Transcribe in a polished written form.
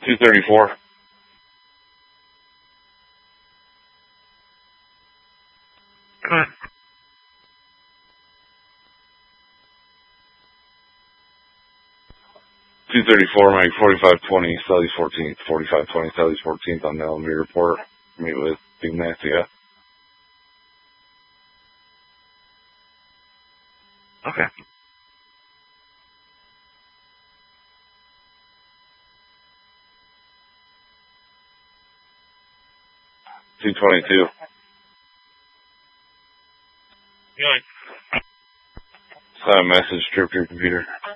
234. Come on. 234, Mike, 4520, Southeast 14th, 4520, Southeast 14th on the LMV report. Meet with Ignacia. Okay. $222. Going. Sign message, strip your computer.